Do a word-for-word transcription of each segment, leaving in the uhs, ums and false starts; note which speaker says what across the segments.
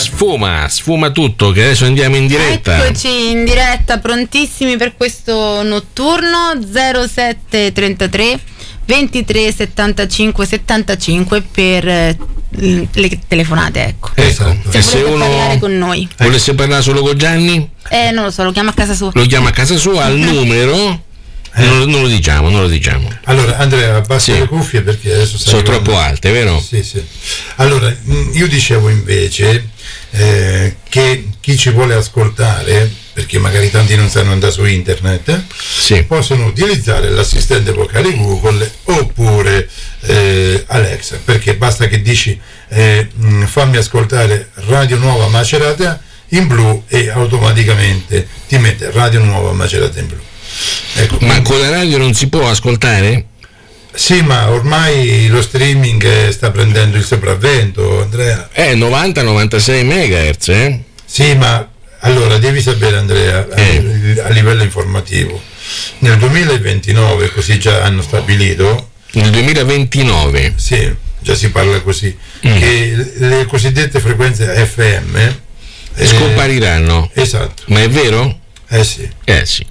Speaker 1: sfuma, sfuma tutto, che adesso andiamo in diretta.
Speaker 2: Eccoci in diretta, prontissimi per questo notturno. Zero sette trentatré ventitré settantacinque settantacinque per eh, le telefonate, ecco.
Speaker 1: Esatto.
Speaker 2: Se
Speaker 1: E se uno
Speaker 2: parlare con noi.
Speaker 1: volesse parlare solo con Gianni?
Speaker 2: Eh, non lo so, lo chiamo a casa sua.
Speaker 1: Lo chiama a casa sua al numero. Eh. Non, non lo diciamo, non lo diciamo.
Speaker 3: Allora, Andrea, abbassa
Speaker 1: sì.
Speaker 3: le cuffie perché adesso
Speaker 1: sono arrivando. Troppo alte, vero?
Speaker 3: Sì, sì. Allora, io dicevo invece eh, che chi ci vuole ascoltare, perché magari tanti non sanno andare su internet,
Speaker 1: sì.
Speaker 3: possono utilizzare l'assistente vocale Google oppure eh, Alexa, perché basta che dici eh, fammi ascoltare Radio Nuova Macerata in blu e automaticamente ti mette Radio Nuova Macerata in blu. Ecco,
Speaker 1: ma con la radio non si può ascoltare?
Speaker 3: Sì, ma ormai lo streaming sta prendendo il sopravvento, Andrea.
Speaker 1: Eh, novanta novantasei megahertz, eh?
Speaker 3: Sì, ma allora devi sapere, Andrea, eh. a, a livello informativo, nel duemilaventinove, così già hanno stabilito.
Speaker 1: Nel duemilaventinove?
Speaker 3: Sì, già si parla così, mm. che le cosiddette frequenze F M
Speaker 1: eh, scompariranno.
Speaker 3: Esatto.
Speaker 1: Ma è vero?
Speaker 3: Eh sì.
Speaker 1: Eh sì.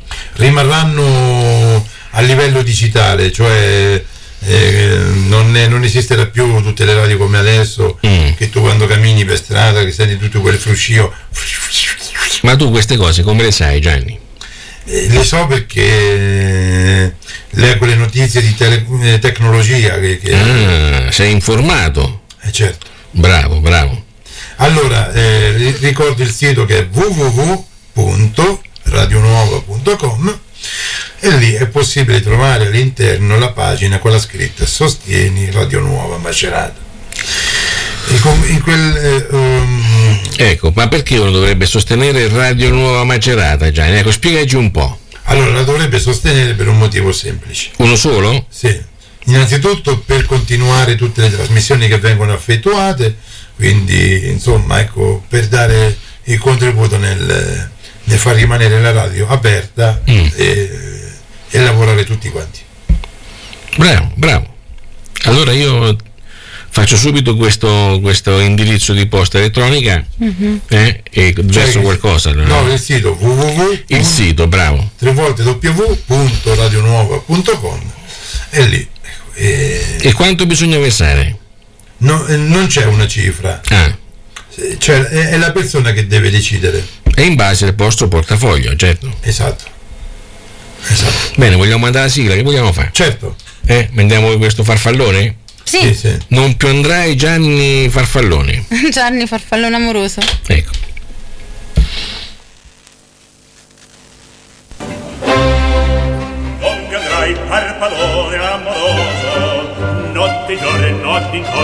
Speaker 3: Rimarranno a livello digitale, cioè eh, non, è, non esisterà più tutte le radio come adesso, mm. che tu quando cammini per strada che senti tutto quel fruscio.
Speaker 1: Ma tu queste cose come le sai, Gianni?
Speaker 3: Eh, le so perché leggo le notizie di tele, tecnologia che, che
Speaker 1: ah, sei informato.
Speaker 3: Eh certo.
Speaker 1: Bravo, bravo.
Speaker 3: Allora eh, ricordo il sito che è w w w punto radionuova punto com e lì è possibile trovare all'interno la pagina con la scritta Sostieni Radio Nuova Macerata. E con, in quel, eh, um...
Speaker 1: ecco, ma perché uno dovrebbe sostenere Radio Nuova Macerata, Gianni? Ecco, spiegaci un po'.
Speaker 3: Allora, la dovrebbe sostenere per un motivo semplice.
Speaker 1: Uno solo?
Speaker 3: Sì. Innanzitutto per continuare tutte le trasmissioni che vengono effettuate, quindi insomma, ecco, per dare il contributo nel nel far rimanere la radio aperta mm. e, e lavorare tutti quanti.
Speaker 1: Bravo, bravo. Allora io faccio subito questo, questo indirizzo di posta elettronica mm-hmm. eh, e verso cioè, qualcosa.
Speaker 3: No, no, il sito www.
Speaker 1: Il sito, bravo.
Speaker 3: Tre volte w punto radionuova punto com e lì. E,
Speaker 1: e quanto bisogna versare?
Speaker 3: No, non c'è una cifra.
Speaker 1: Ah.
Speaker 3: Cioè è, è la persona che deve decidere.
Speaker 1: E in base al vostro portafoglio, certo.
Speaker 3: Esatto. Esatto.
Speaker 1: Bene, vogliamo mandare la sigla, che vogliamo fare?
Speaker 3: Certo.
Speaker 1: Eh, mandiamo questo farfallone?
Speaker 2: Sì.
Speaker 3: sì, sì.
Speaker 1: Non più andrai Gianni Farfallone.
Speaker 2: Gianni Farfallone amoroso.
Speaker 1: Ecco.
Speaker 4: Non più andrai Farfallone amoroso, notte giorno, notte intorno.